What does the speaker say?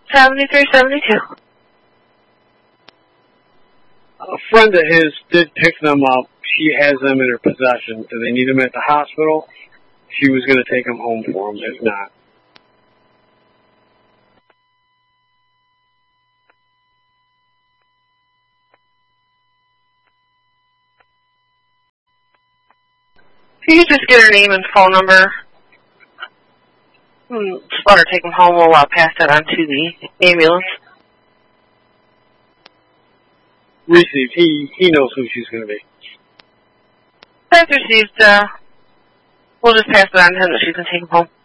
7372. A friend of his did pick them up. She has them in her possession. Do they need them at the hospital? She was going to take them home for him, if not. Can you just get her name and phone number? Just let her take them home. We'll pass that on to the ambulance. Received. He knows who she's going to be. That's received. We'll just pass it on to him that she can take them home.